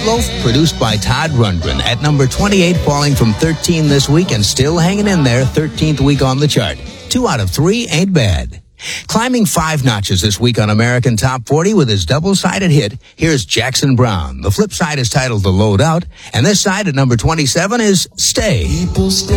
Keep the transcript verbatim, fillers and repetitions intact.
Meatloaf, produced by Todd Rundgren, at number twenty-eight, falling from thirteen this week and still hanging in there, thirteenth week on the chart. Two out of three ain't bad. Climbing five notches this week on American Top forty with his double-sided hit, here's Jackson Browne. The flip side is titled The Load Out, and this side at number twenty-seven is Stay. People stay.